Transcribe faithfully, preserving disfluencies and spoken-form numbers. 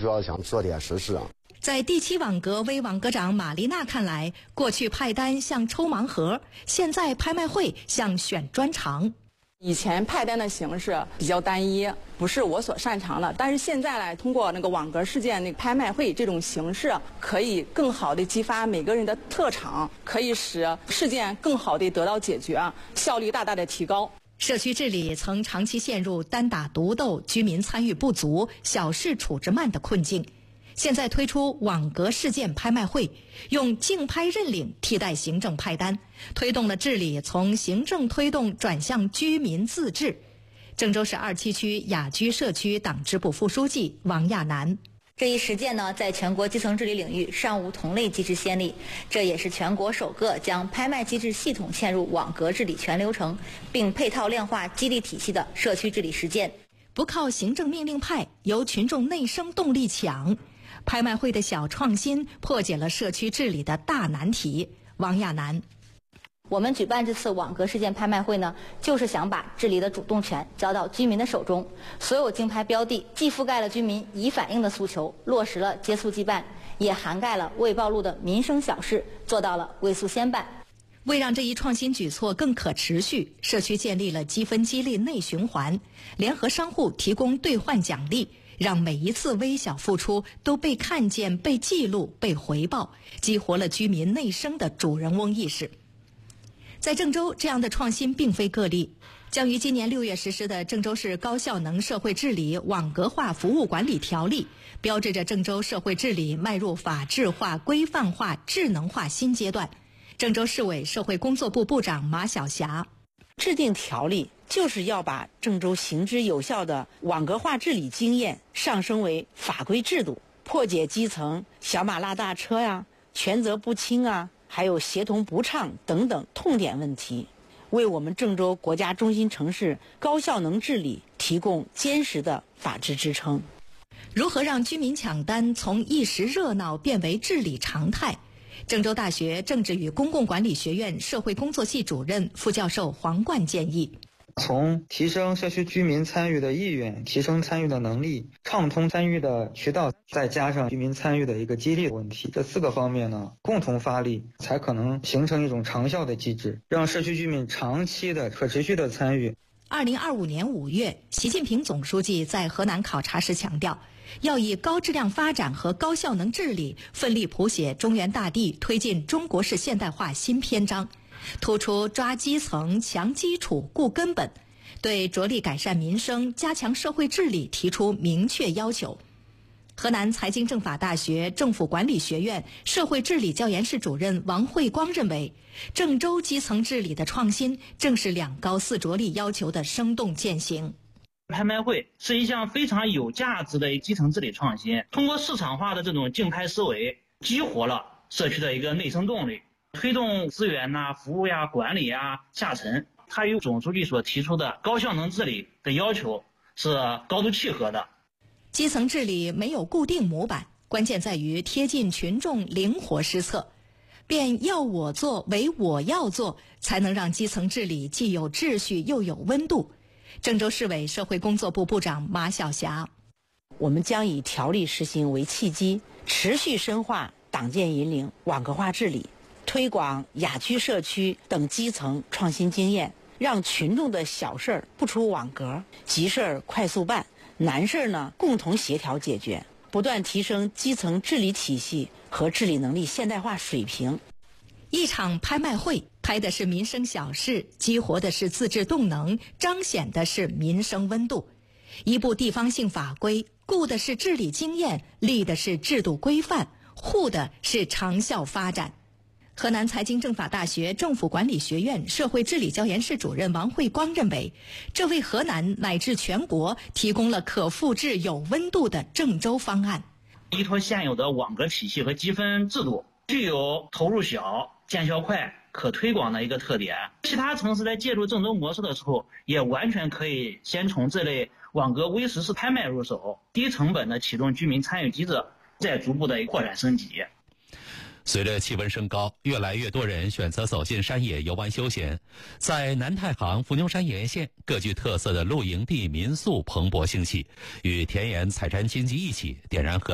就要想做点实事啊。 在第七网格微网格长玛丽娜看来，过去派单像抽盲盒，现在拍卖会像选专长。 以前派单的形式比较单一，不是我所擅长的。但是现在呢，通过那个网格事件那个拍卖会这种形式，可以更好地激发每个人的特长，可以使事件更好地得到解决，效率大大的提高。 社区治理曾长期陷入单打独斗、居民参与不足、小事处置慢的困境。现在推出网格事件拍卖会，用竞拍认领替代行政派单，推动了治理从行政推动转向居民自治。郑州市二七区雅居社区党支部副书记王亚楠。 这一实践呢，在全国基层治理领域尚无同类机制先例，这也是全国首个将拍卖机制系统嵌入网格治理全流程，并配套量化激励体系的社区治理实践。 不靠行政命令派，由群众内生动力强。拍卖会的小创新破解了社区治理的大难题。王亚楠， 我们举办这次网格事件拍卖会呢，就是想把治理的主动权交到居民的手中。所有竞拍标的既覆盖了居民已反映的诉求，落实了接促即办，也涵盖了未暴露的民生小事，做到了未诉先办。 为让这一创新举措更可持续，社区建立了积分激励内循环，联合商户提供兑换奖励，让每一次微小付出都被看见、被记录、被回报，激活了居民内生的主人翁意识。在郑州，这样的创新并非个例。将于今年六月实施的《郑州市高效能社会治理网格化服务管理条例》，标志着郑州社会治理迈入法治化、规范化、智能化新阶段。郑州市委社会工作部部长马晓霞， 制定条例就是要把郑州行之有效的网格化治理经验上升为法规制度，破解基层小马拉大车呀、权责不清啊，还有协同不畅等等痛点问题，为我们郑州国家中心城市高效能治理提供坚实的法治支撑。 如何让居民抢单从一时热闹变为治理常态？郑州大学政治与公共管理学院社会工作系主任、副教授黄冠建议， 从提升社区居民参与的意愿、提升参与的能力、畅通参与的渠道，再加上居民参与的一个激励问题，这四个方面呢，共同发力，才可能形成一种长效的机制，让社区居民长期的可持续的参与。 二零二五年五月，习近平总书记在河南考察时强调，要以高质量发展和高效能治理奋力谱写中原大地推进中国式现代化新篇章，突出抓基层、强基础、固根本，对着力改善民生、加强社会治理提出明确要求。河南财经政法大学政府管理学院社会治理教研室主任王慧光认为，郑州基层治理的创新正是两高四着力要求的生动践行。 拍卖会是一项非常有价值的基层治理创新，通过市场化的这种竞拍思维，激活了社区的一个内生动力，推动资源呐、服务呀、管理呀下沉。它与总书记所提出的高效能治理的要求是高度契合的。 基层治理没有固定模板，关键在于贴近群众，灵活施策，变要我做为我要做，才能让基层治理既有秩序又有温度。郑州市委社会工作部部长马晓霞， 我们将以条例实行为契机，持续深化党建引领网格化治理，推广雅居社区等基层创新经验，让群众的小事儿不出网格，急事儿快速办，难事儿呢共同协调解决，不断提升基层治理体系和治理能力现代化水平。 一场拍卖会拍的是民生小事，激活的是自治动能，彰显的是民生温度。一部地方性法规，顾的是治理经验，立的是制度规范，护的是长效发展。河南财经政法大学政府管理学院社会治理教研室主任王慧光认为，这为河南乃至全国提供了可复制有温度的郑州方案。 依托现有的网格体系和积分制度，具有投入小、见效快、可推广的一个特点。其他城市在借助郑州模式的时候，也完全可以先从这类网格微实时拍卖入手，低成本的启动居民参与机制，再逐步的扩展升级。 随着气温升高，越来越多人选择走进山野游玩休闲。在南太行伏牛山沿线，各具特色的露营地民宿蓬勃兴起，与田园采山经济一起点燃河